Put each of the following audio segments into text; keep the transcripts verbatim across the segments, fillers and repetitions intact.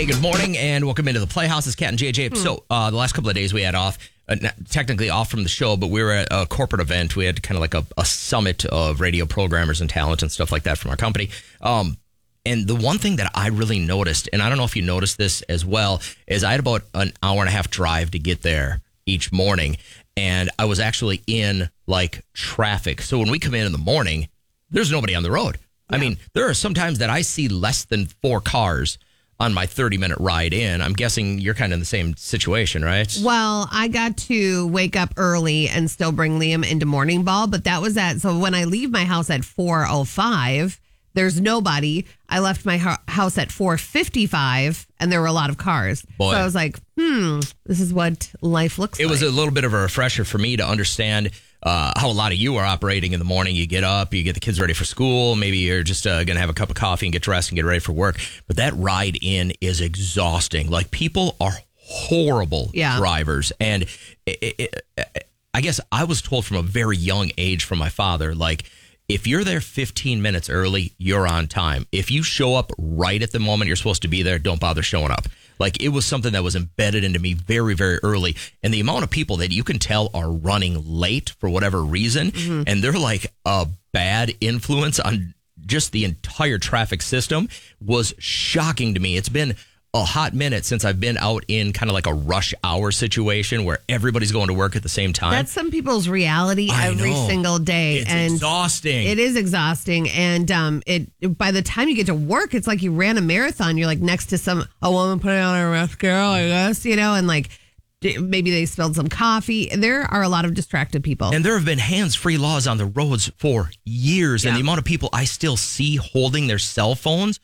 Hey, good morning, and welcome into the Playhouse. It's Cat and J J. Hmm. So, uh, the last couple of days we had off, uh, technically off from the show, but we were at a corporate event. We had kind of like a, a summit of radio programmers and talent and stuff like that from our company. Um, and the one thing that I really noticed, and I don't know if you noticed this as well, is I had about an hour and a half drive to get there each morning, and I was actually in like traffic. So when we come in in the morning, there's nobody on the road. Yeah. I mean, there are some times that I see less than four cars on my thirty minute ride in. I'm guessing you're kind of in the same situation, right? Well, I got to wake up early and still bring Liam into morning ball, but that was at, so when I leave my house at four oh five, there's nobody. I left my ho- house at four fifty-five and there were a lot of cars. Boy. So I was like, hmm, this is what life looks it like. It was a little bit of a refresher for me to understand Uh, how a lot of you are operating in the morning. You get up, you get the kids ready for school. Maybe you're just uh, going to have a cup of coffee and get dressed and get ready for work. But that ride in is exhausting. Like, people are horrible yeah. drivers. And it, it, it, I guess I was told from a very young age from my father, like, if you're there fifteen minutes early, you're on time. If you show up right at the moment you're supposed to be there, don't bother showing up. Like, it was something that was embedded into me very, very early. And the amount of people that you can tell are running late for whatever reason, mm-hmm. and they're like a bad influence on just the entire traffic system was shocking to me. It's been a hot minute since I've been out in kind of like a rush hour situation where everybody's going to work at the same time. That's some people's reality I every know. single day. It's and exhausting. It is exhausting. And um, it by the time you get to work, it's like you ran a marathon. You're like next to some a woman putting on her mascara, I guess, you know, and like maybe they spilled some coffee. There are a lot of distracted people. And there have been hands-free laws on the roads for years. Yeah. And the amount of people I still see holding their cell phones,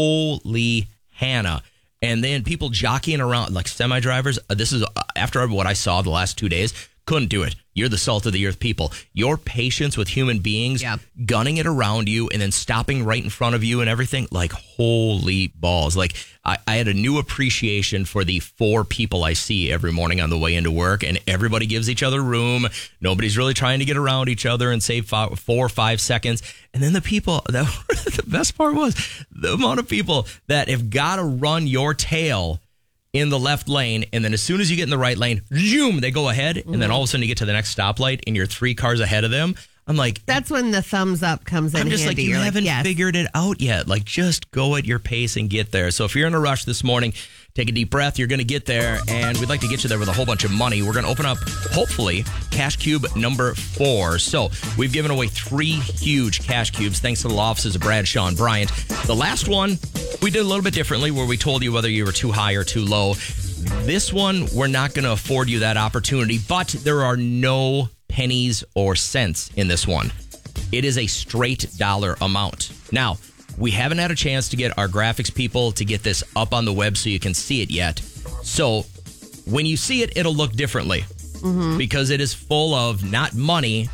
holy Hannah. And then people jockeying around like semi-drivers. Uh, this is uh, after what I saw the last two days. Couldn't do it. You're the salt of the earth people. Your patience with human beings, yeah. gunning it around you and then stopping right in front of you and everything. Like, holy balls. Like, I, I had a new appreciation for the four people I see every morning on the way into work, and everybody gives each other room. Nobody's really trying to get around each other and save five, four or five seconds. And then the people, that the best part was the amount of people that have got to run your tail in the left lane, and then as soon as you get in the right lane, zoom, they go ahead, and then all of a sudden you get to the next stoplight and you're three cars ahead of them. I'm like, that's when the thumbs up comes in. I'm just handy. like, you You're haven't like, yes. figured it out yet. Like, just go at your pace and get there. So if you're in a rush this morning, take a deep breath. You're going to get there, and we'd like to get you there with a whole bunch of money. We're going to open up, hopefully, Cash Cube number four. So we've given away three huge Cash Cubes thanks to the law offices of Brad, Sean, Bryant. The last one, we did a little bit differently, where we told you whether you were too high or too low. This one, we're not going to afford you that opportunity, but there are no pennies or cents in this one. It is a straight dollar amount. Now, we haven't had a chance to get our graphics people to get this up on the web so you can see it yet. So when you see it, it'll look differently, mm-hmm. because it is full of not money,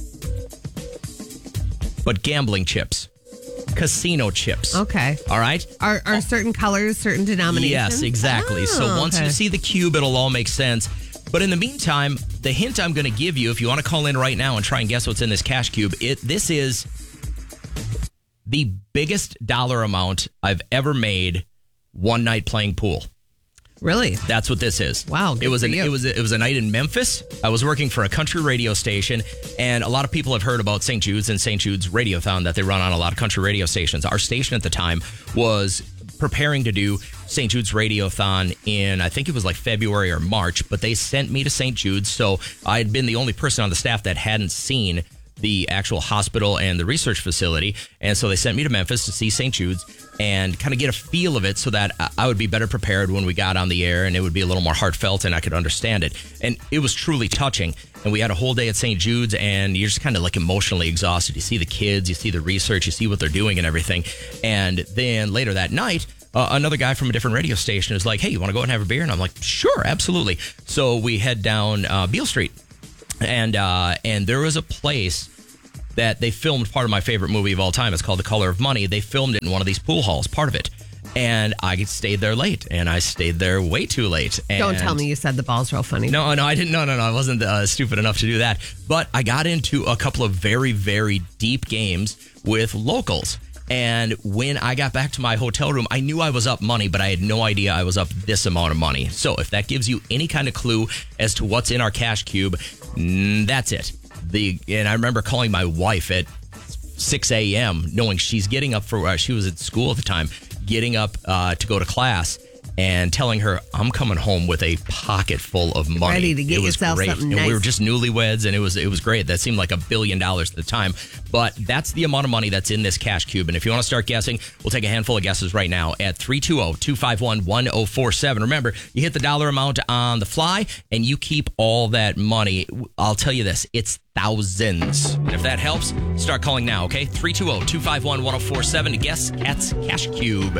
but gambling chips. Casino chips. Okay. All right? Are are certain colors, certain denominations? Yes, exactly. Oh, so once okay. you see the cube, it'll all make sense. But in the meantime, the hint I'm going to give you, if you want to call in right now and try and guess what's in this Cash Cube, it this is the biggest dollar amount I've ever made one night playing pool. Really? That's what this is. Wow. It was an, it was it was a night in Memphis. I was working for a country radio station, and a lot of people have heard about Saint Jude's and Saint Jude's Radiothon that they run on a lot of country radio stations. Our station at the time was preparing to do Saint Jude's Radiothon in, I think it was like February or March, but they sent me to Saint Jude's, so I had been the only person on the staff that hadn't seen the actual hospital and the research facility. And so they sent me to Memphis to see Saint Jude's and kind of get a feel of it so that I would be better prepared when we got on the air and it would be a little more heartfelt and I could understand it. And it was truly touching. And we had a whole day at Saint Jude's and you're just kind of like emotionally exhausted. You see the kids, you see the research, you see what they're doing and everything. And then later that night, Uh, another guy from a different radio station is like, hey, you want to go and have a beer? And I'm like, sure, absolutely. So we head down uh, Beale Street. And uh, and there was a place that they filmed part of my favorite movie of all time. It's called The Color of Money. They filmed it in one of these pool halls, part of it. And I stayed there late. And I stayed there way too late. And don't tell me you said the ball's real funny. No, no, I didn't. No, no, no. I wasn't uh, stupid enough to do that. But I got into a couple of very, very deep games with locals. And when I got back to my hotel room, I knew I was up money, but I had no idea I was up this amount of money. So if that gives you any kind of clue as to what's in our cash cube, mm, that's it. The and I remember calling my wife at six a.m. knowing she's getting up for, uh, she was at school at the time, getting up uh, to go to class, and telling her, I'm coming home with a pocket full of money. Ready to get it was yourself great. something And nice. we were just newlyweds, and it was it was great. That seemed like a billion dollars at the time. But that's the amount of money that's in this cash cube. And if you want to start guessing, we'll take a handful of guesses right now at three two zero, two five one, one zero four seven. Remember, you hit the dollar amount on the fly, and you keep all that money. I'll tell you this, it's thousands. And if that helps, start calling now, okay? three two zero, two five one, one zero four seven to guess Cat's Cash Cube.